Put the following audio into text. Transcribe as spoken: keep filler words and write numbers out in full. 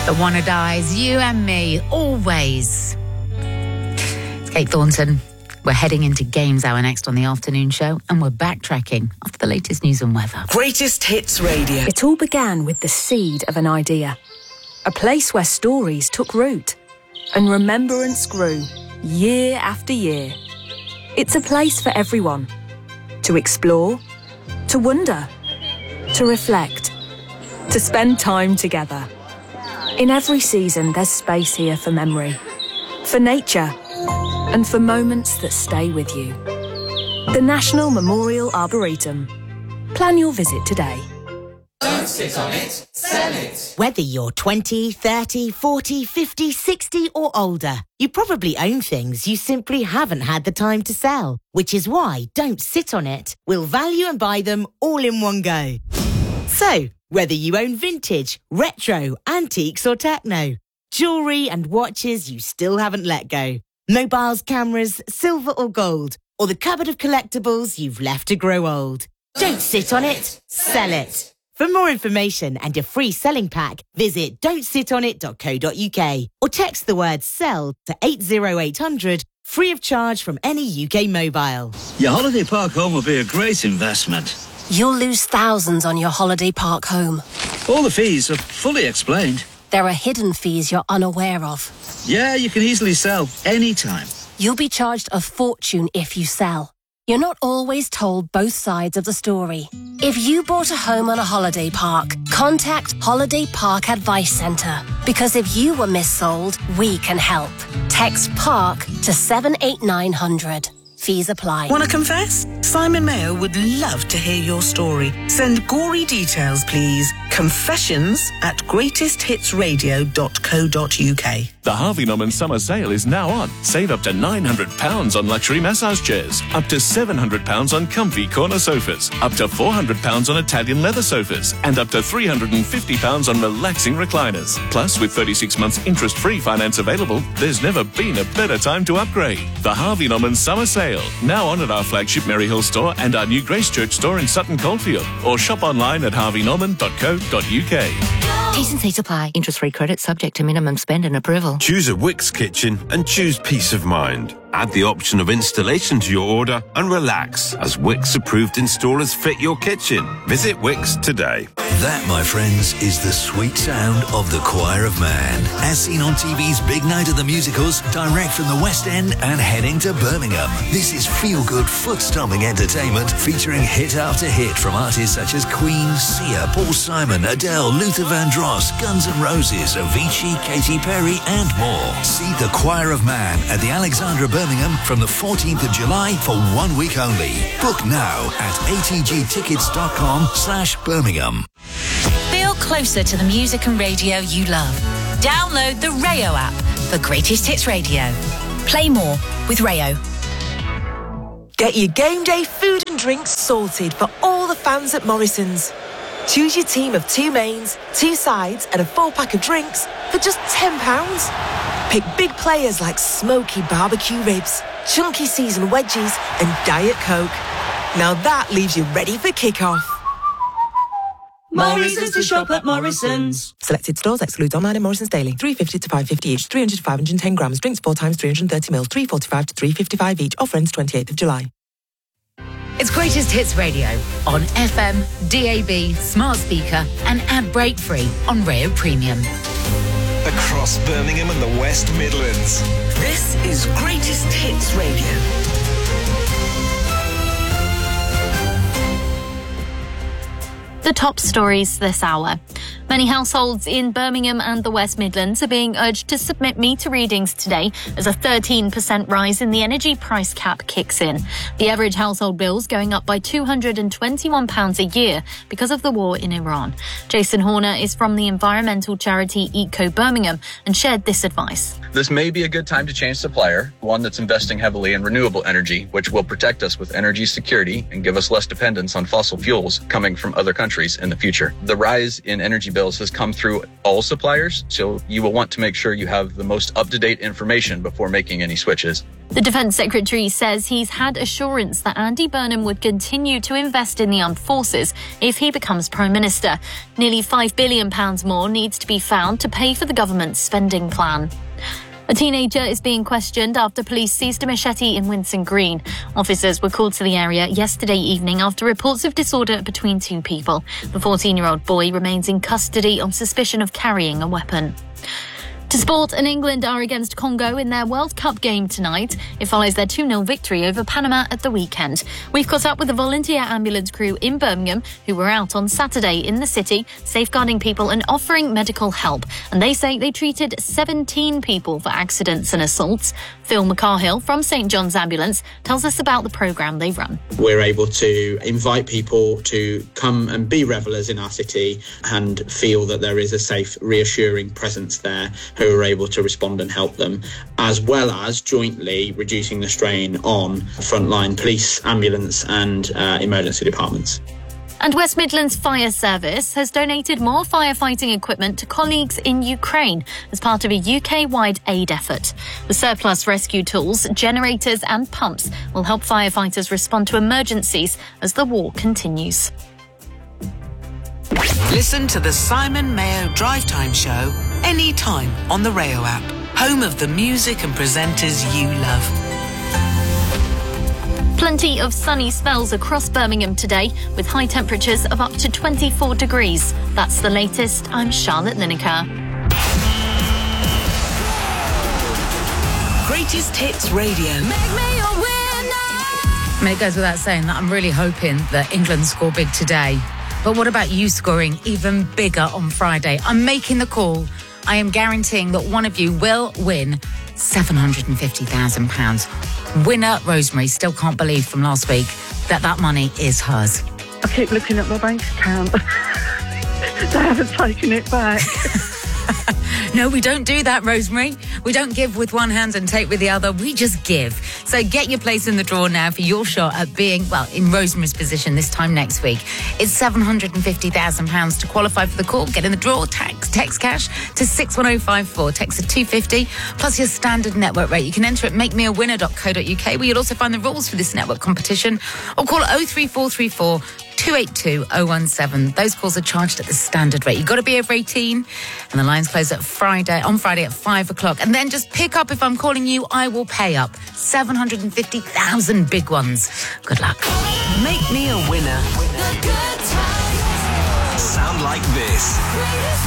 The Wannadies, you and me, always. It's Kate Thornton. We're heading into Games Hour next on the afternoon show, and we're backtracking after the latest news and weather. Greatest Hits Radio. It all began with the seed of an idea. A place where stories took root and remembrance grew year after year. It's a place for everyone to explore, to wonder, to reflect, to spend time together. In every season, there's space here for memory, for nature, and for moments that stay with you. The National Memorial Arboretum. Plan your visit today. Don't sit on it, sell it. Whether you're twenty, thirty, forty, fifty, sixty or older, you probably own things you simply haven't had the time to sell, which is why Don't Sit on It will value and buy them all in one go. So, whether you own vintage, retro, antiques or techno, jewellery and watches you still haven't let go, mobiles, cameras, silver or gold, or the cupboard of collectibles you've left to grow old. Don't sit on it, sell it. For more information and a free selling pack, visit don't sit on it dot co dot uk or text the word SELL to eight oh eight hundred, free of charge from any U K mobile. Your holiday park home will be a great investment. You'll lose thousands on your holiday park home. All the fees are fully explained. There are hidden fees you're unaware of. Yeah, you can easily sell anytime. You'll be charged a fortune if you sell. You're not always told both sides of the story. If you bought a home on a holiday park, contact Holiday Park Advice Centre. Because if you were missold, we can help. Text PARK to seven eight nine hundred. Fees apply. Want to confess? Simon Mayo would love to hear your story. Send gory details, please. Confessions at greatest hits radio dot co dot uk. The Harvey Norman summer sale is now on. Save up to nine hundred pounds on luxury massage chairs, up to seven hundred pounds on comfy corner sofas, up to four hundred pounds on Italian leather sofas, and up to three hundred fifty pounds on relaxing recliners. Plus, with thirty-six months interest-free finance available, there's never been a better time to upgrade. The Harvey Norman summer sale, now on at our flagship Maryhill store and our new Grace Church store in Sutton Coldfield, or shop online at harvey norman dot co dot uk. T's and C's apply. Interest-free credit subject to minimum spend and approval. Choose a Wix kitchen and choose peace of mind. Add the option of installation to your order and relax as Wix approved installers fit your kitchen. Visit Wix today. That, my friends, is the sweet sound of the Choir of Man. As seen on T V's Big Night of the Musicals, direct from the West End and heading to Birmingham. This is feel-good, foot-stomping entertainment featuring hit after hit from artists such as Queen, Sia, Paul Simon, Adele, Luther Vandross, Guns N' Roses, Avicii, Katy Perry and more. See the Choir of Man at the Alexandra Birmingham from the fourteenth of July for one week only. Book now at atgtickets.com slash Birmingham. Feel closer to the music and radio you love. Download the Rayo app for Greatest Hits Radio. Play more with Rayo. Get your game day food and drinks sorted for all the fans at Morrison's. Choose your team of two mains, two sides and a full pack of drinks for just ten pounds. Pick big players like smoky barbecue ribs, chunky seasoned wedges and Diet Coke. Now that leaves you ready for kick-off. Morrison's to shop at Morrison's. Selected stores excludes online and Morrison's daily. three fifty to five fifty each, three hundred to five hundred ten grams. Drinks four times three hundred thirty mils, three forty-five to three fifty-five each. Offer ends twenty-eighth of July. It's Greatest Hits Radio on F M, D A B, smart speaker and ad break free on Rayo Premium. Across Birmingham and the West Midlands. This is Greatest Hits Radio. The top stories this hour. Many households in Birmingham and the West Midlands are being urged to submit meter readings today as a thirteen percent rise in the energy price cap kicks in. The average household bill's going up by two hundred twenty-one pounds a year because of the war in Iran. Jason Horner is from the environmental charity Eco Birmingham and shared this advice. This may be a good time to change supplier, one that's investing heavily in renewable energy, which will protect us with energy security and give us less dependence on fossil fuels coming from other countries in the future. The rise in energy bills bills has come through all suppliers, so you will want to make sure you have the most up-to-date information before making any switches. The Defence Secretary says he's had assurance that Andy Burnham would continue to invest in the armed forces if he becomes Prime Minister. Nearly five billion pounds more needs to be found to pay for the government's spending plan. A teenager is being questioned after police seized a machete in Winson Green. Officers were called to the area yesterday evening after reports of disorder between two people. The fourteen-year-old boy remains in custody on suspicion of carrying a weapon. To sport, and England are against Congo in their World Cup game tonight. It follows their two nil victory over Panama at the weekend. We've caught up with the volunteer ambulance crew in Birmingham who were out on Saturday in the city, safeguarding people and offering medical help. And they say they treated seventeen people for accidents and assaults. Phil McCarhill from St John's Ambulance tells us about the programme they run. We're able to invite people to come and be revellers in our city and feel that there is a safe, reassuring presence there who are able to respond and help them, as well as jointly reducing the strain on frontline police, ambulance and uh, emergency departments. And West Midlands Fire Service has donated more firefighting equipment to colleagues in Ukraine as part of a U K-wide aid effort. The surplus rescue tools, generators and pumps will help firefighters respond to emergencies as the war continues. Listen to the Simon Mayo Drive Time Show anytime on the Rayo app, home of the music and presenters you love. Plenty of sunny spells across Birmingham today, with high temperatures of up to twenty-four degrees. That's the latest. I'm Charlotte Lineker. Greatest Hits Radio. Make me a winner. I mean, it goes without saying that I'm really hoping that England score big today. But what about you scoring even bigger on Friday? I'm making the call. I am guaranteeing that one of you will win seven hundred fifty thousand pounds. Winner Rosemary still can't believe from last week that that money is hers. I keep looking at my bank account. They haven't taken it back. No, we don't do that, Rosemary. We don't give with one hand and take with the other. We just give. So get your place in the draw now for your shot at being, well, in Rosemary's position this time next week. It's seven hundred fifty thousand pounds to qualify for the call. Get in the draw. Text, text cash to six one oh five four. Text at two fifty plus your standard network rate. You can enter at make me a winner dot co dot uk, where you'll also find the rules for this network competition, or call oh three four three four two eight two oh one seven. Those calls are charged at the standard rate. You've got to be over eighteen, and the lines close at Friday on Friday at five o'clock. And then just pick up if I'm calling you. I will pay up seven hundred fifty thousand big ones. Good luck. Make me a winner. Sound like this.